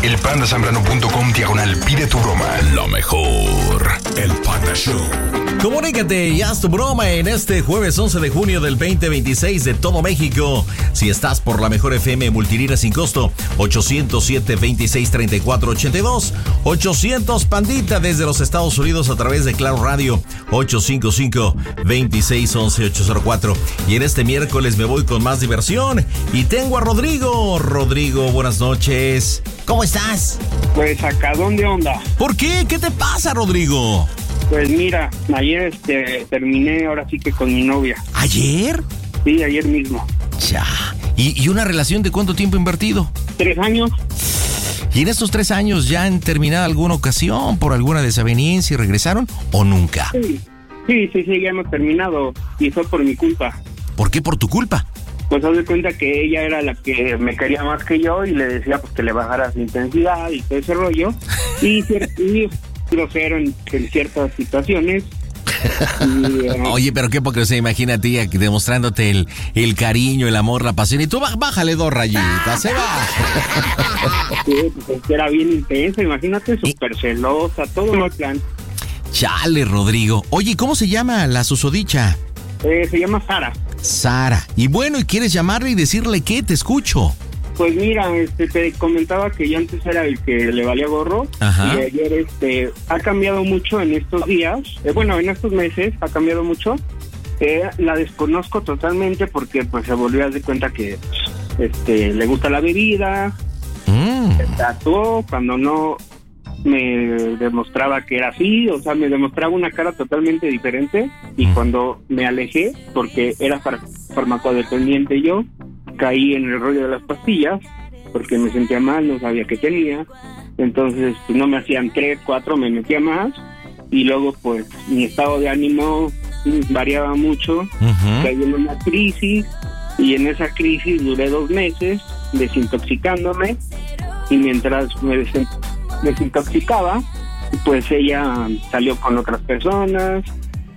elpandasambrano.com/pide tu broma. Lo mejor, el Panda Show. Comunícate y haz tu broma en este jueves 11 de junio del 2026 de todo México. Si estás por la mejor FM multilínea sin costo, 807-2634-82. 800 Pandita desde los Estados Unidos a través de Claro Radio, 855-2611-804. Y en este miércoles me voy con más diversión y tengo a Rodrigo. Rodrigo, buenas noches. ¿Cómo estás? Pues sacadón de onda. ¿Por qué? ¿Qué te pasa, Rodrigo? Pues mira, ayer terminé ahora sí que con mi novia. ¿Ayer? Sí, ayer mismo. Ya. ¿Y una relación de cuánto tiempo invertido? 3 años. ¿Y en estos 3 años ya han terminado alguna ocasión por alguna desaveniencia y regresaron o nunca? Sí, ya hemos terminado y fue por mi culpa. ¿Por qué por tu culpa? Pues haz de cuenta que ella era la que me quería más que yo y le decía pues que le bajara su intensidad y todo ese rollo. Y grosero en ciertas situaciones. Y, oye, pero qué porque se imagina a ti demostrándote el cariño, el amor, la pasión y tú bájale 2 rayitas, se va. Sí, pues era bien intensa, imagínate, súper celosa, todo no plan. Chale, Rodrigo. Oye, ¿cómo se llama la susodicha? Se llama Sara. Sara. Y bueno, ¿y quieres llamarle y decirle qué? Te escucho. Pues mira, te comentaba que yo antes era el que le valía gorro. Ajá. Y ayer ha cambiado mucho en estos días, en estos meses ha cambiado mucho. La desconozco totalmente porque pues se volvió a dar cuenta que le gusta la bebida, se tatuó cuando no me demostraba que era así, o sea, me demostraba una cara totalmente diferente y cuando me alejé, porque era farmacodependiente yo, caí en el rollo de las pastillas porque me sentía mal, no sabía qué tenía, entonces pues no me hacían 3, 4, me metía más y luego pues mi estado de ánimo variaba mucho, caí en una crisis y en esa crisis duré 2 meses desintoxicándome y mientras me desintoxicaba pues ella salió con otras personas,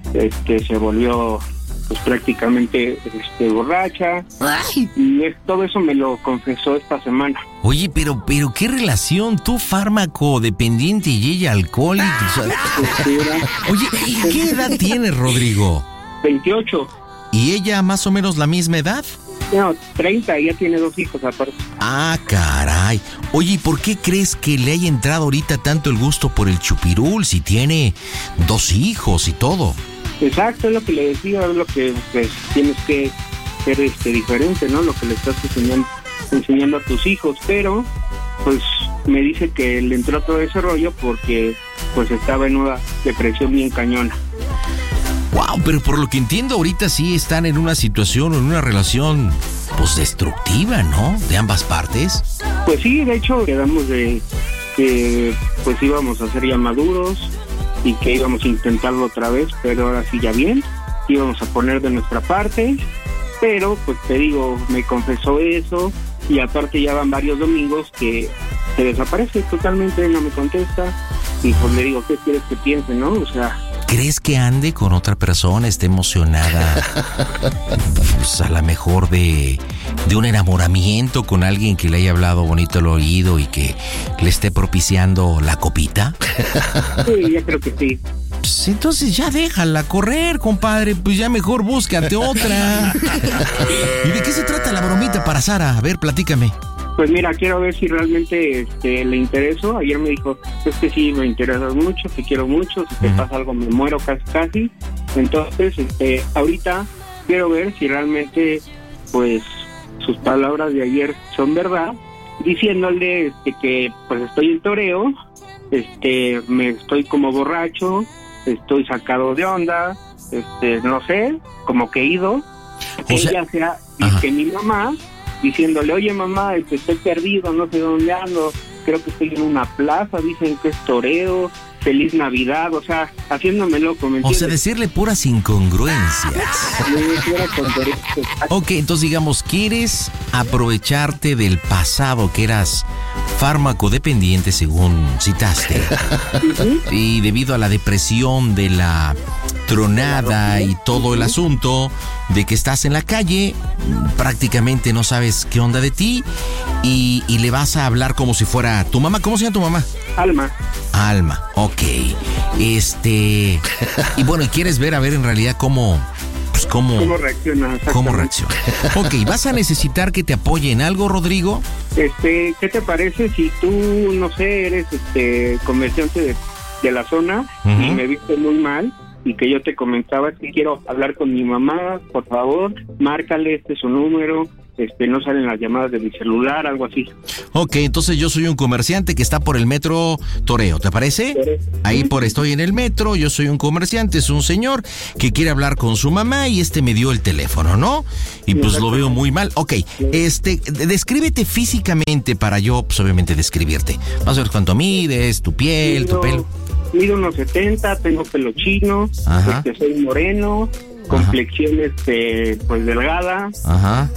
se volvió pues prácticamente borracha. Ay. Y todo eso me lo confesó esta semana. Oye, pero ¿qué relación? Tú fármaco dependiente y ella alcohólica. Oye, ¿y qué edad tienes, Rodrigo? 28. ¿Y ella más o menos la misma edad? No, 30, ella tiene 2 hijos aparte. Ah, caray. Oye, ¿y por qué crees que le haya entrado ahorita tanto el gusto por el chupirul si tiene 2 hijos y todo? Exacto, es lo que le decía, es lo que pues, tienes que ser diferente, ¿no? Lo que le estás enseñando a tus hijos, pero pues me dice que le entró todo ese rollo porque pues estaba en una depresión bien cañona. Wow, pero por lo que entiendo ahorita sí están en una situación o en una relación pues destructiva, ¿no? De ambas partes. Pues sí, de hecho quedamos de que pues íbamos a ser ya maduros y que íbamos a intentarlo otra vez, pero ahora sí ya bien, íbamos a poner de nuestra parte, pero pues te digo, me confesó eso y aparte ya van varios domingos que se desaparece totalmente, no me contesta y pues le digo, ¿qué quieres que piense, no? O sea, ¿crees que ande con otra persona, esté emocionada, pues a lo mejor de un enamoramiento con alguien que le haya hablado bonito al oído y que le esté propiciando la copita? Sí, ya creo que sí. Pues entonces ya déjala correr, compadre, pues ya mejor búscate otra. ¿Y de qué se trata la bromita para Sara? A ver, platícame. Pues mira, quiero ver si realmente le intereso. Ayer me dijo, es que sí, me interesas mucho, te quiero mucho, si te pasa algo me muero casi. Entonces, ahorita quiero ver si realmente, pues, sus palabras de ayer son verdad, diciéndole que pues estoy en toreo, me estoy como borracho, estoy sacado de onda, no sé, como que ido, que ella sea, y que mi mamá, diciéndole, oye mamá, estoy perdido, no sé dónde ando, creo que estoy en una plaza, dicen que es toreo, feliz Navidad, o sea, haciéndome loco, ¿me entiendes? O sea, decirle puras incongruencias. Ok, entonces digamos, ¿quieres aprovecharte del pasado que eras fármaco dependiente, según citaste? Y debido a la depresión de la tronada y todo el asunto de que estás en la calle, prácticamente no sabes qué onda de ti y le vas a hablar como si fuera tu mamá. ¿Cómo se llama tu mamá? Alma, ok. Y bueno, y quieres ver a ver en realidad cómo reacciona. ¿Cómo reacciona? Ok, ¿vas a necesitar que te apoye en algo, Rodrigo? ¿Qué te parece si tú, no sé, eres comerciante de la zona y me viste muy mal y que yo te comentaba que quiero hablar con mi mamá, por favor, márcale, este es su número, no salen las llamadas de mi celular, algo así. Ok, entonces yo soy un comerciante que está por el metro Toreo, ¿te parece? Ahí estoy en el metro, yo soy un comerciante, es un señor que quiere hablar con su mamá y me dio el teléfono, ¿no? Y pues lo veo muy mal. Ok, descríbete físicamente para yo, pues obviamente describirte. Vas a ver cuánto mides, tu piel, tu pelo. Mido unos 70, tengo pelo chino, soy moreno, complexión pues delgada. Ajá.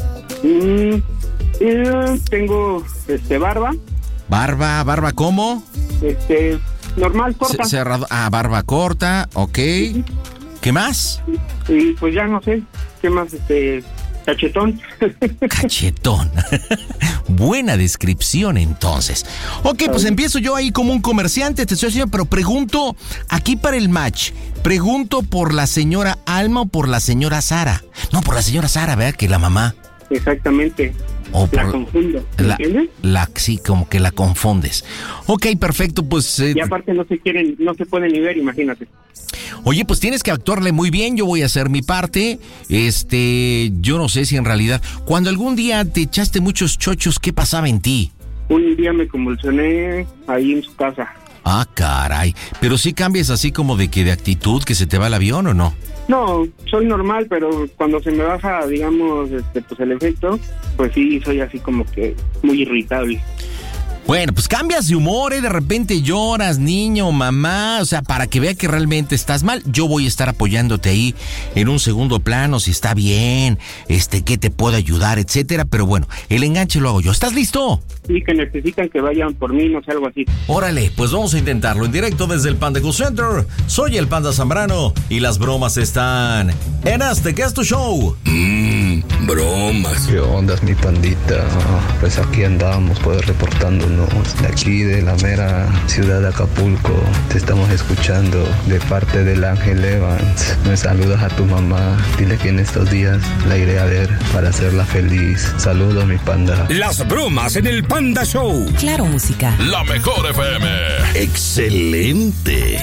Tengo barba. ¿Barba cómo? Normal, corta. Cerrado. Barba corta, ok. ¿Qué más? Y pues ya no sé, ¿qué más? Cachetón. Cachetón. Buena descripción, entonces. Ok, pues empiezo yo ahí como un comerciante, te estoy haciendo, pero pregunto, aquí para el match, pregunto por la señora Alma o por la señora Sara. No, por la señora Sara, ¿verdad? Que la mamá. Exactamente. La confundo, ¿entiendes? Sí, como que la confundes. Ok, perfecto, pues... y aparte no se pueden ni ver, imagínate. Oye, pues tienes que actuarle muy bien, yo voy a hacer mi parte. Yo no sé si en realidad... Cuando algún día te echaste muchos chochos, ¿qué pasaba en ti? Un día me convulsioné ahí en su casa. Ah, caray. Pero sí cambias así como de actitud, que se te va el avión, ¿o no? No, soy normal, pero cuando se me baja, digamos, pues el efecto, pues sí, soy así como que muy irritable. Bueno, pues cambias de humor, de repente lloras, niño, mamá, o sea, para que vea que realmente estás mal. Yo voy a estar apoyándote ahí en un segundo plano, si está bien, qué te puedo ayudar, etcétera, pero bueno, el enganche lo hago yo. ¿Estás listo? Sí, que necesitan que vayan por mí, no sé, algo así. Órale, pues vamos a intentarlo en directo desde el Panda Cool Center. Soy el Panda Zambrano y las bromas están en ¿qué es tu show? Bromas. ¿Qué onda, mi pandita? Pues aquí andamos, pues reportándonos de aquí, de la mera ciudad de Acapulco. Te estamos escuchando de parte del Ángel Evans. Me saludas a tu mamá. Dile que en estos días la iré a ver para hacerla feliz. Saludos, mi panda. Las bromas en el Panda Show. Claro, música. La mejor FM. Excelente.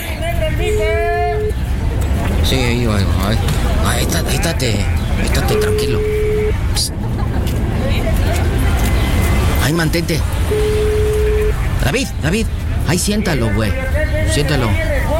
Sí, estate tranquilo. Psst. Ahí mantente. David, ahí siéntalo, güey. Siéntalo.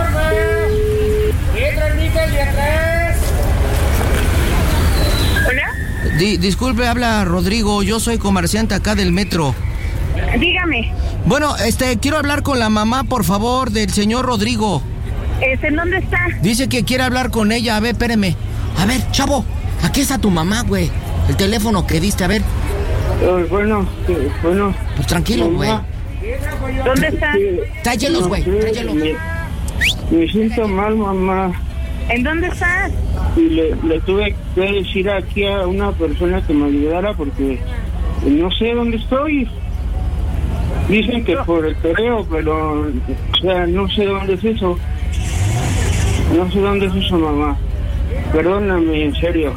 ¿Hola? Disculpe, habla Rodrigo, yo soy comerciante acá del metro. Dígame. Bueno, quiero hablar con la mamá, por favor, del señor Rodrigo. ¿En dónde está? Dice que quiere hablar con ella, a ver, espéreme. A ver, chavo, aquí está tu mamá, güey. El teléfono que diste, a ver. Bueno. Pues tranquilo, güey. ¿Dónde está? Tráyelos, güey, tráyelos. Me siento mal, mamá. ¿En dónde está? Y le tuve que decir aquí a una persona que me ayudara porque no sé dónde estoy. Dicen que por el Toreo, pero o sea, no sé dónde es eso. No sé dónde es eso, mamá. Perdóname, en serio,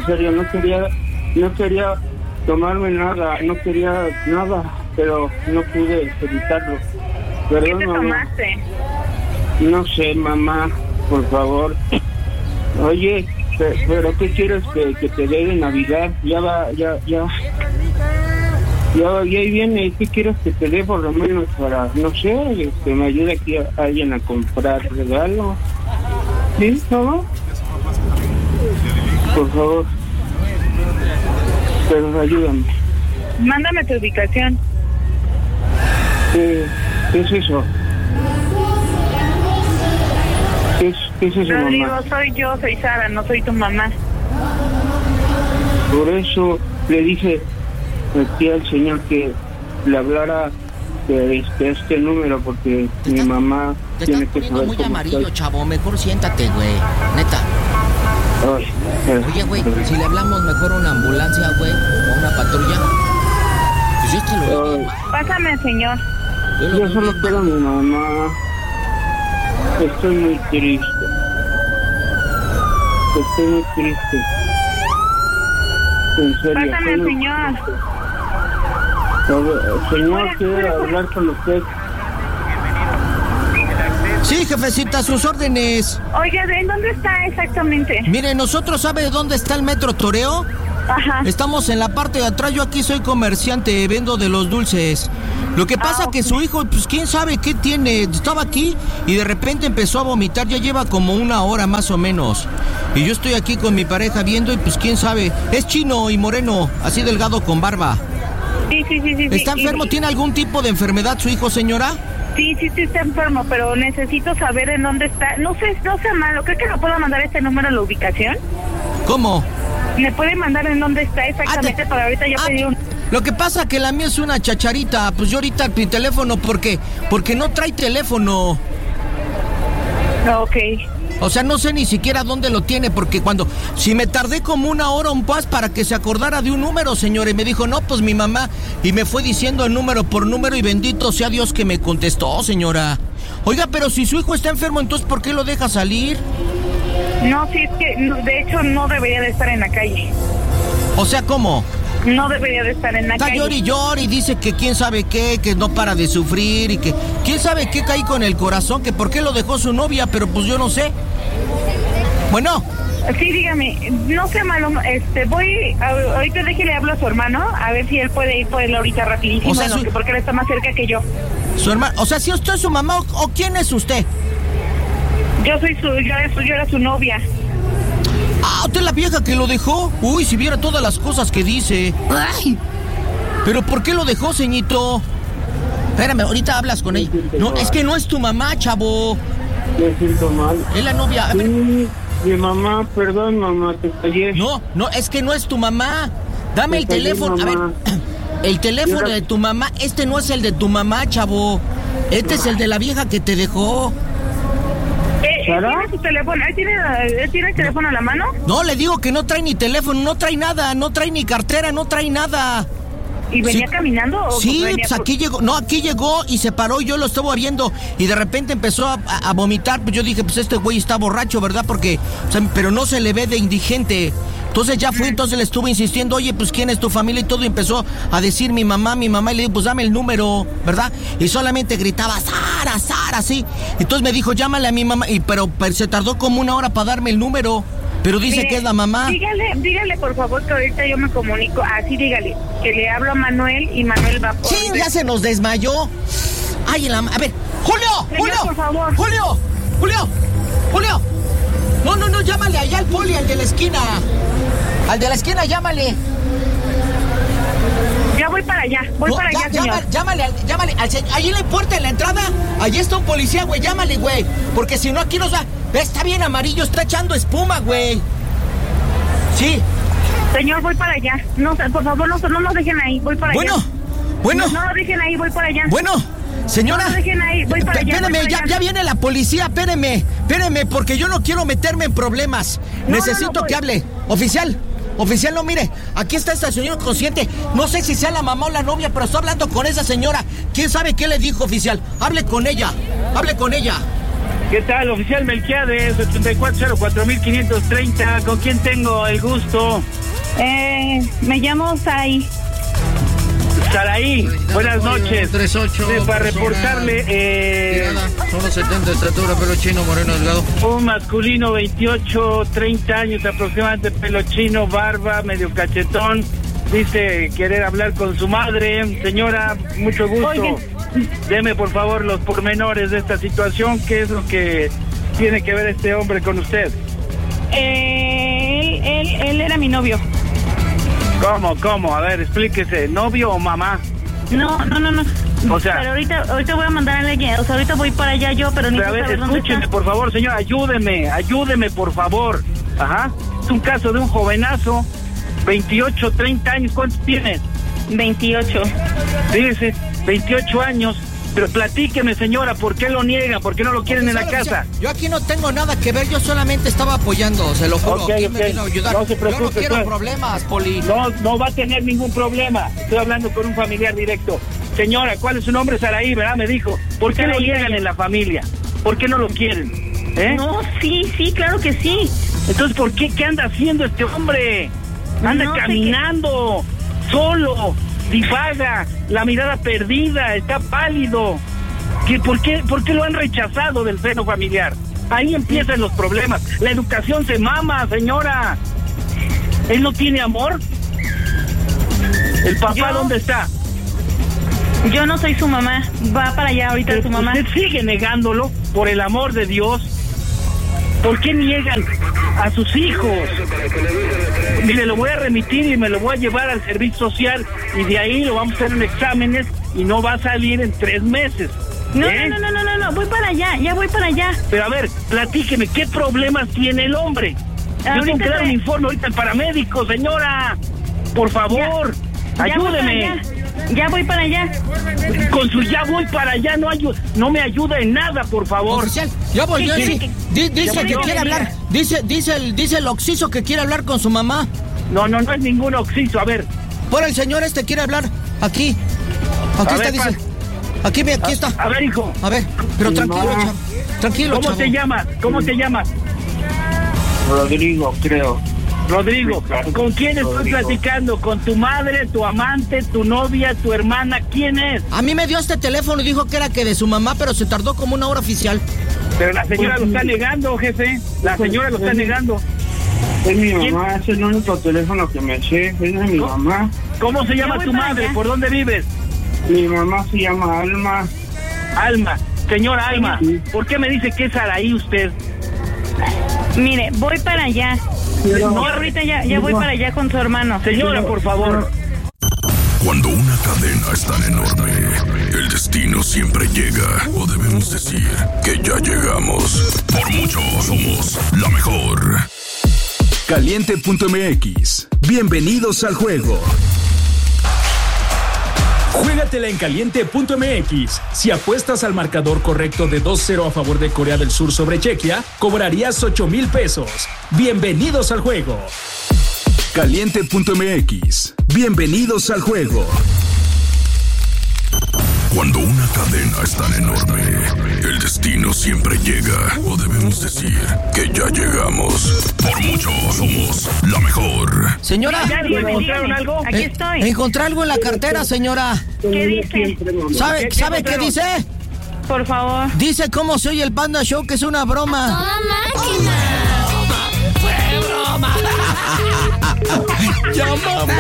no quería tomarme nada, no quería nada, pero no pude evitarlo. Perdón, ¿Qué te tomaste? No sé, mamá, por favor. Oye, pero ¿qué quieres que te dé de Navidad? Ya ahí viene. ¿Qué quieres que te dé por lo menos para, no sé, que me ayude aquí a alguien a comprar regalo? ¿Sí, mamá? Por favor. Pero ayúdame. Mándame tu ubicación. ¿Qué es eso? ¿Qué es eso, Rodrigo, mamá? soy Sara, no soy tu mamá. Por eso le dije aquí al señor que le hablara este número porque mi mamá Te tiene estás que poniendo saber muy cómo amarillo, estoy. chavo. Mejor siéntate, güey. Neta. Ay, Oye, güey, si le hablamos mejor a una ambulancia, güey, o a una patrulla. Pues yo te lo veo bien mal. Pásame, señor. Yo lo yo veo solo bien quiero a mal. mi mamá. Estoy muy triste. Estoy muy triste. En serio. Pásame, estoy muy señor. triste. Señor, Fuera, quiero fuera. hablar con usted. Sí, jefecita, a sus órdenes. Oiga, ¿en dónde está exactamente? Mire, nosotros, ¿sabe dónde está el Metro Toreo? Ajá. Estamos en la parte de atrás. Yo aquí soy comerciante, vendo de los dulces. Lo que pasa que su hijo, pues quién sabe qué tiene. Estaba aquí y de repente empezó a vomitar. Ya lleva como 1 hora más o menos. Y yo estoy aquí con mi pareja viendo y pues quién sabe. Es chino y moreno, así delgado con barba. Sí. ¿Está enfermo? ¿Tiene algún tipo de enfermedad su hijo, señora? Sí, está enfermo, pero necesito saber en dónde está. No sea malo, ¿cree que me puedo mandar este número en la ubicación? ¿Cómo? ¿Me puede mandar en dónde está exactamente para ahorita ya pedir un... Lo que pasa que la mía es una chacharita. Pues yo ahorita mi teléfono, porque no trae teléfono. Ok. O sea, no sé ni siquiera dónde lo tiene, porque si me tardé como 1 hora un pas para que se acordara de un número, señor, y me dijo, no, pues mi mamá, y me fue diciendo el número por número, y bendito sea Dios que me contestó, señora. Oiga, pero si su hijo está enfermo, entonces, ¿por qué lo deja salir? No, sí, es que de hecho no debería de estar en la calle. O sea, ¿cómo? No debería de estar en la Está calle. llori y dice que quién sabe qué, que no para de sufrir y que quién sabe qué caí con el corazón, que por qué lo dejó su novia, pero pues yo no sé. Bueno. Sí, dígame, no sea malo, ahorita déjele hablo a su hermano, a ver si él puede ir por él ahorita rapidísimo, O sea, porque él está más cerca que yo. Su hermano, o sea, si usted es su mamá o quién es usted. Yo era su novia. Ah, usted es la vieja que lo dejó. Uy, si viera todas las cosas que dice. Ay. Pero ¿por qué lo dejó, ceñito? Espérame, ahorita hablas con ella. No, es que no es tu mamá, chavo. Me siento mal. Es la novia. A ver. Sí, mi mamá, perdón, mamá, te fallé. No, es que no es tu mamá. Dame el Está bien, teléfono. A ver, mamá. el teléfono de tu mamá. Este no es el de tu mamá, chavo. Este es el de la vieja que te dejó. ¿Tiene su teléfono? ¿Tiene el teléfono a la mano? No, le digo que no trae ni teléfono, no trae nada, no trae ni cartera, no trae nada. ¿Y venía Sí. caminando? ¿O Sí, venía pues aquí llegó y se paró y yo lo estaba viendo y de repente empezó a vomitar. Pues yo dije, pues este güey está borracho, ¿verdad? Porque, o sea, pero no se le ve de indigente. Entonces ya fui, entonces le estuve insistiendo, oye, pues ¿quién es tu familia? Y todo, y empezó a decir mi mamá, y le digo, pues dame el número, ¿verdad? Y solamente gritaba, Sara, sí. Entonces me dijo, llámale a mi mamá, pero se tardó como 1 hora para darme el número. Pero dice Mire, que es la mamá. Dígale por favor que ahorita yo me comunico. Así dígale, que le hablo a Manuel y Manuel va por... Sí, ya se nos desmayó. Ay, a ver, Julio, Señor, por favor. Julio. No, llámale allá al poli, al de la esquina. Al de la esquina, llámale. Ya voy para allá, señor. Llámale al señor. Ahí en la puerta, en la entrada, allí está un policía, güey, llámale, güey. Porque si no, aquí nos va... Está bien amarillo, está echando espuma, güey. Sí. Señor, voy para allá. No, por favor, no nos dejen ahí, voy para allá. Bueno. No nos dejen ahí, voy para allá. Bueno, señora. No nos dejen ahí, voy para allá. Espéreme, ya viene la policía, espéreme, porque yo no quiero meterme en problemas. Necesito que hable. Oficial, no, mire, aquí está esta señora consciente. No sé si sea la mamá o la novia, pero estoy hablando con esa señora. ¿Quién sabe qué le dijo, oficial? Hable con ella. ¿Qué tal, oficial Melquiades, 8404.530? ¿Con quién tengo el gusto? Me llamo Sai. Saraí, buenas noches. 38, para reportarle 1.70 de estatura, pelo chino, moreno, delgado. un masculino, 28, 30 años aproximadamente, pelo chino, barba, medio cachetón. Dice querer hablar con su madre. Señora, mucho gusto. Oye. Deme por favor los pormenores de esta situación. ¿Qué es lo que tiene que ver este hombre con usted? Él era mi novio. ¿Cómo? A ver, explíquese. ¿Novio o mamá? No. O sea... Pero ahorita voy a mandar a alguien, o sea, ahorita voy para allá yo, pero a ver, escúcheme, por favor, señor, ayúdeme, por favor. Ajá. Es un caso de un jovenazo, 28, 30 años. ¿Cuántos tienes? 28. Fíjese, 28 años. Pero platíqueme, señora, ¿por qué lo niegan? ¿Por qué no lo quieren en la casa? Yo aquí no tengo nada que ver, yo solamente estaba apoyando, se lo juro. Okay, ¿Quién me vino a ayudar? No se preocupe, yo no quiero problemas, Poli. No va a tener ningún problema. Estoy hablando con un familiar directo. Señora, ¿cuál es su nombre? Saraí, ¿verdad? Me dijo. ¿Por qué lo niegan en la familia? ¿Por qué no lo quieren? No, sí, claro que sí. Entonces, ¿por qué? ¿Qué anda haciendo este hombre? Anda caminando, solo, divaga, la mirada perdida, está pálido. ¿Por qué lo han rechazado del seno familiar? Ahí empiezan los problemas. La educación se mama, señora. ¿Él no tiene amor? ¿El papá dónde está? Yo no soy su mamá. Va para allá ahorita su mamá. Usted sigue negándolo, por el amor de Dios. ¿Por qué niegan a sus hijos? Mire, lo voy a remitir y me lo voy a llevar al servicio social y de ahí lo vamos a hacer en exámenes y no va a salir en 3 meses. No, voy para allá, ya voy para allá. Pero a ver, platíqueme, ¿qué problemas tiene el hombre? Yo tengo que dar un informe ahorita al paramédico, señora. Por favor, ayúdeme. Ya voy para allá. Con su ya voy para allá no me ayuda en nada, por favor. Oficial, ya voy, sí. Dice que quiere hablar. Dice el Oxiso que quiere hablar con su mamá. No es ningún Oxiso, a ver. Por el señor quiere hablar. Aquí está, dice. Aquí está. A ver, hijo. A ver, pero tranquilo, ¿Cómo te llamas? Rodrigo, creo. Rodrigo, ¿con quién estoy platicando? ¿Con tu madre, tu amante, tu novia, tu hermana? ¿Quién es? A mí me dio este teléfono y dijo que era que de su mamá, pero se tardó como 1 hora oficial. Pero la señora lo está negando, jefe. La señora lo está negando. Es mi mamá, es el único teléfono que me sé. Es de mi mamá. ¿Cómo se llama tu madre? ¿Por dónde vives? Mi mamá se llama Alma. Alma. Señora Alma, ¿por qué me dice que es Araí usted? Mire, voy para allá. No, ahorita ya voy para allá con su hermano. Señora, por favor. Cuando una cadena es tan enorme, el destino siempre llega. O debemos decir que ya llegamos. Por mucho somos la mejor. Caliente.mx. Bienvenidos al juego. Juégatela en Caliente.mx. Si apuestas al marcador correcto de 2-0 a favor de Corea del Sur sobre Chequia, cobrarías 8,000 pesos. Bienvenidos al juego. Caliente.mx. Bienvenidos al juego. Cuando una cadena es tan enorme, el destino siempre llega. O debemos decir que ya llegamos. Por mucho somos la mejor. Señora, ¿encontraron algo? Aquí estoy. Encontré algo en la cartera, señora. ¿Qué dice? ¿Sabe qué dice? Por favor. Dice cómo se oye el Panda Show, que es una broma. ¡Toda máquina! ¡Fue broma! ¡Ya, mamá!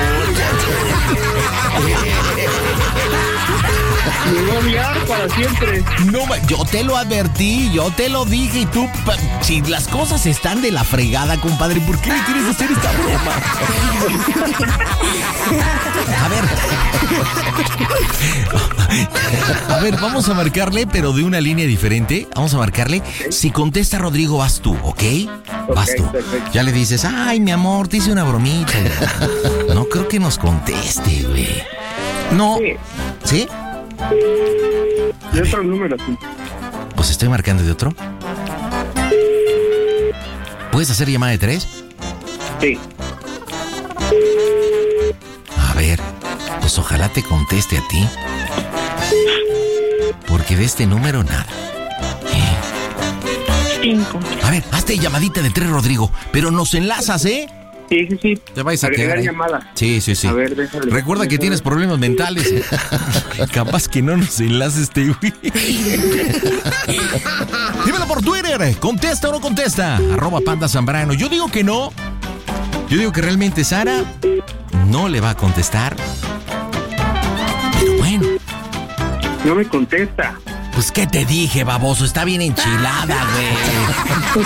Me voy a odiar para siempre. No, yo te lo advertí, yo te lo dije y tú, si las cosas están de la fregada, compadre, ¿por qué le quieres hacer esta broma? A ver, vamos a marcarle, pero de una línea diferente. Vamos a marcarle. Si contesta Rodrigo, vas tú, ¿ok? Vas tú. Perfecto. Ya le dices, ay, mi amor, te hice una bromita. No creo que nos conteste, güey. No. ¿Sí? De otro número, sí. Pues estoy marcando de otro. ¿Puedes hacer llamada de 3? Sí. A ver, pues ojalá te conteste a ti. Porque de este número nada. 5. A ver, hazte llamadita de 3, Rodrigo. Pero nos enlazas, ¿eh? Sí. Te vais a Agregar quedar. llamada. Sí. A ver, déjale. Recuerda que tienes problemas mentales. Capaz que no nos enlaces, güey. Dímelo por Twitter. ¿Contesta o no contesta? @Panda Zambrano. Yo digo que no. Yo digo que realmente Sara no le va a contestar. Pero bueno. No me contesta. Pues, ¿qué te dije, baboso? Está bien enchilada, güey.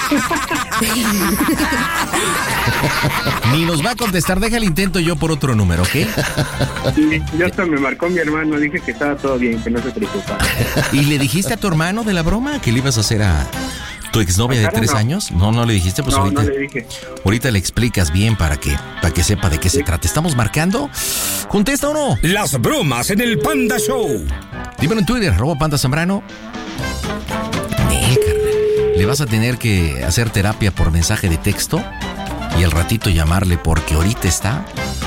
Ni nos va a contestar. Deja el intento yo por otro número, ¿ok? Sí, ya hasta me marcó mi hermano. Dije que estaba todo bien, que no se preocupa. ¿Y le dijiste a tu hermano de la broma que le ibas a hacer a ¿Tu exnovia de 3 años? No le dijiste, pues no, ahorita. No le dije. Ahorita le explicas bien para que sepa de qué se trata. ¿Estamos marcando? ¿Contesta o no? Las bromas en el Panda Show. Dímelo en Twitter, @Panda Zambrano. Le vas a tener que hacer terapia por mensaje de texto y al ratito llamarle porque ahorita está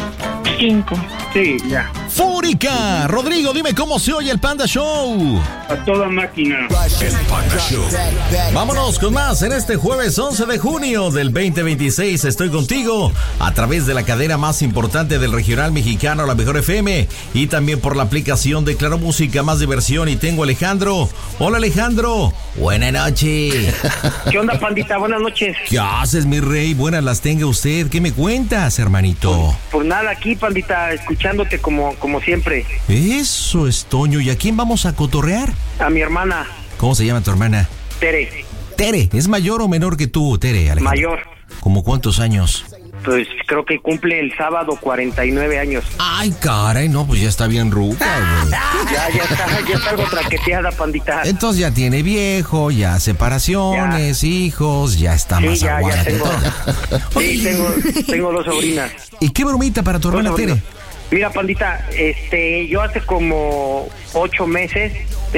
5. Sí, ya. ¡Fúrica! Rodrigo, dime cómo se oye el Panda Show. A toda máquina. El Panda Show. Vámonos con más en este jueves 11 de junio del 2026. Estoy contigo a través de la cadena más importante del regional mexicano, la Mejor FM, y también por la aplicación de Claro Música, más diversión. Y tengo a Alejandro. Hola, Alejandro. Buenas noches. ¿Qué onda, pandita? Buenas noches. ¿Qué haces, mi rey? Buenas las tenga usted. ¿Qué me cuentas, hermanito? Pues nada, aquí, pandita, escuchándote como siempre. Eso es, Toño. ¿Y a quién vamos a cotorrear? A mi hermana, ¿Cómo se llama tu hermana? Tere, Tere. ¿Es mayor o menor que tú, Tere, Alejandro? mayor. ¿Cómo cuántos años? Pues creo que cumple el sábado 49 años. Ay, caray, no, pues ya está bien ruca, güey. Ya está algo traqueteada, pandita. Entonces ya tiene viejo, ya separaciones, hijos, ya está más ya aguada que tengo. todo. Sí, tengo 2 sobrinas. ¿Y qué bromita para tu hermana, Tere? Mira, pandita, yo hace como 8 meses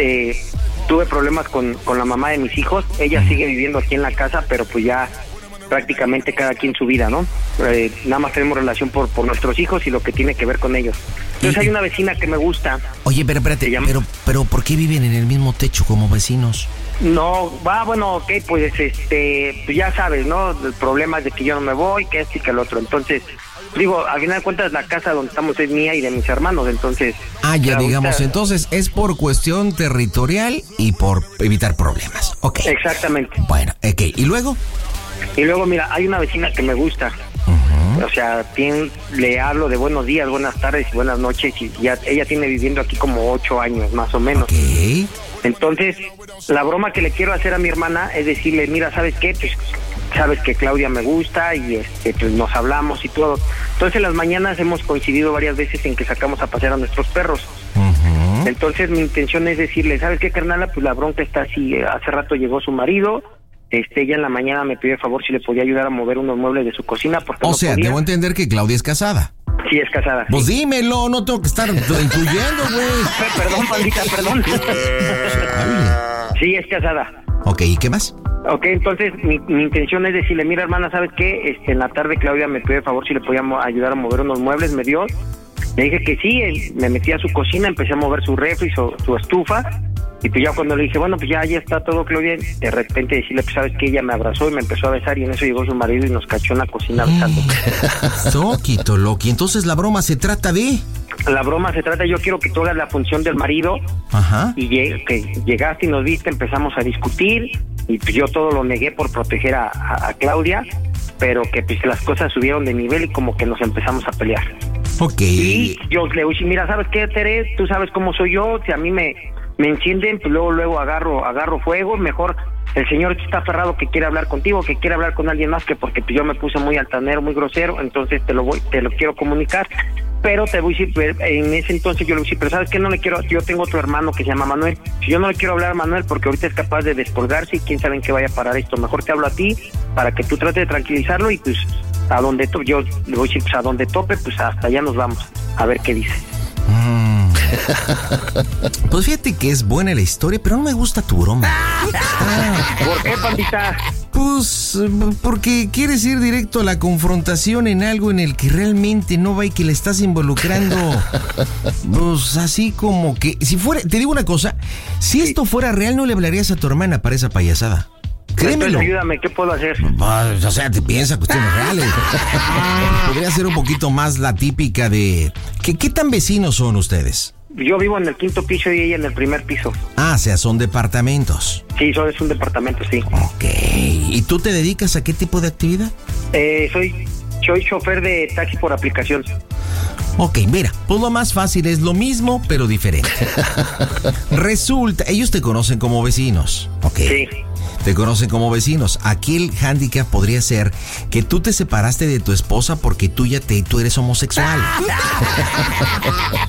tuve problemas con la mamá de mis hijos. Ella sigue viviendo aquí en la casa, pero pues ya prácticamente cada quien su vida, ¿no? Nada más tenemos relación por nuestros hijos y lo que tiene que ver con ellos. Entonces hay una vecina que me gusta. Oye, pero espérate, pero ¿por qué viven en el mismo techo como vecinos? No, bueno, ok, pues pues ya sabes, ¿no? El problema es de que yo no me voy, que esto y que el otro. Entonces, digo, al final de cuentas la casa donde estamos es mía y de mis hermanos, entonces... Ah, ya digamos, ahorita... entonces es por cuestión territorial y por evitar problemas. Ok. Exactamente. Bueno, ok, ¿y luego? Y luego, mira, hay una vecina que me gusta. O sea, le hablo de buenos días, buenas tardes y buenas noches y ella tiene viviendo aquí como 8 años, más o menos. Ok. Entonces, la broma que le quiero hacer a mi hermana es decirle, mira, ¿sabes qué? Pues sabes que Claudia me gusta y pues nos hablamos y todo. Entonces, en las mañanas hemos coincidido varias veces en que sacamos a pasear a nuestros perros. Entonces, mi intención es decirle, ¿sabes qué, carnala? Pues la bronca está así, hace rato llegó su marido. Ella en la mañana me pidió el favor si le podía ayudar a mover unos muebles de su cocina porque o no sea, podía. debo entender que Claudia es casada. Sí, es casada. Pues sí. dímelo, no tengo que estar incluyendo, güey. Perdón, pandita, perdón. Sí, es casada. Ok, ¿y qué más? Ok, entonces mi intención es decirle, mira, hermana, ¿sabes qué? En la tarde Claudia me pidió el favor si le podía ayudar a mover unos muebles, me dio. Le dije que sí, me metí a su cocina, empecé a mover su refri, su estufa. Y pues ya cuando le dije, bueno, pues ya está todo, Claudia, de repente decirle, pues sabes que ella me abrazó y me empezó a besar y en eso llegó su marido y nos cachó en la cocina besando. Toquito, Loki. Entonces la broma se trata de... La broma se trata, yo quiero que tú hagas la función del marido. Ajá. Y que llegaste y nos viste, empezamos a discutir y pues yo todo lo negué por proteger a Claudia, pero que pues las cosas subieron de nivel y como que nos empezamos a pelear. Ok. Y yo le dije, mira, ¿sabes qué, Tere? Tú sabes cómo soy yo, si a mí me encienden, pues luego agarro fuego, mejor el señor está aferrado que quiere hablar contigo, que quiere hablar con alguien más, que porque pues yo me puse muy altanero, muy grosero, entonces te lo quiero comunicar, pero te voy a decir, en ese entonces yo le dije, pero ¿sabes qué? No le quiero, yo tengo otro hermano que se llama Manuel, si yo no le quiero hablar a Manuel porque ahorita es capaz de descolgarse y quién sabe en qué vaya a parar esto, mejor te hablo a ti para que tú trates de tranquilizarlo y pues a donde yo le voy a decir, pues a donde tope, pues hasta allá nos vamos, a ver qué dice. Pues fíjate que es buena la historia, pero no me gusta tu broma. ¿Por qué, pandita? Pues porque quieres ir directo a la confrontación en algo en el que realmente no va y que le estás involucrando. Pues así como que, si fuera, te digo una cosa, si esto fuera real no le hablarías a tu hermana para esa payasada. Créemelo. Entonces, ayúdame, ¿qué puedo hacer? Pues, o sea, te piensa cuestiones reales. Podría ser un poquito más la típica de... ¿Qué tan vecinos son ustedes? Yo vivo en el 5º piso y ella en el 1er piso. Ah, o sea, son departamentos. Sí, es un departamento, sí. Ok. ¿Y tú te dedicas a qué tipo de actividad? Soy chofer de taxi por aplicación. Ok, mira, pues lo más fácil es lo mismo, pero diferente. Resulta, ellos te conocen como vecinos, ¿ok? Sí. Te conocen como vecinos. Aquí el hándicap podría ser que tú te separaste de tu esposa porque tú eres homosexual.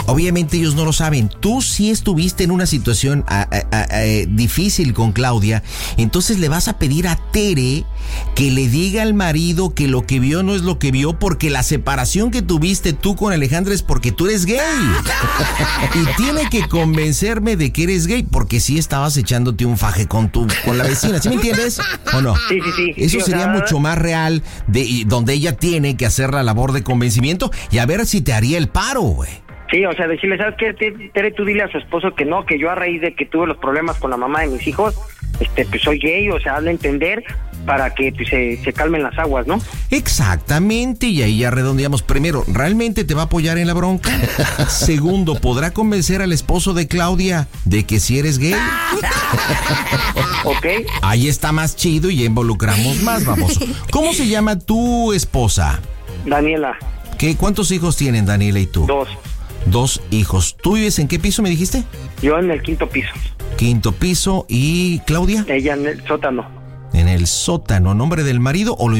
Obviamente ellos no lo saben. Tú sí estuviste en una situación difícil con Claudia, entonces le vas a pedir a Tere que le diga al marido que lo que vio no es lo que vio, porque la separación que tuviste tú con Alejandra es porque tú eres gay. Y tiene que convencerme de que eres gay, porque sí estabas echándote un faje con la vecina, ¿sí me entiendes? ¿O no? Sí. Eso sería mucho más real, donde ella tiene que hacer la labor de convencimiento y a ver si te haría el paro, güey. Sí, o sea, decirle, ¿sabes qué? Tere, tú dile a su esposo que no, que yo a raíz de que tuve los problemas con la mamá de mis hijos, pues soy gay, o sea, hazle entender para que pues, se calmen las aguas, ¿no? Exactamente, y ahí ya redondeamos. Primero, ¿realmente te va a apoyar en la bronca? Segundo, ¿podrá convencer al esposo de Claudia de que si eres gay? Ok. Ahí está más chido y involucramos más, baboso. ¿Cómo se llama tu esposa? Daniela. ¿Cuántos hijos tienen Daniela y tú? 2. 2 hijos. ¿Tú vives en qué piso me dijiste? Yo en el 5º piso. 5º piso. ¿Y Claudia? Ella en el sótano. En el sótano. ¿Nombre del marido o lo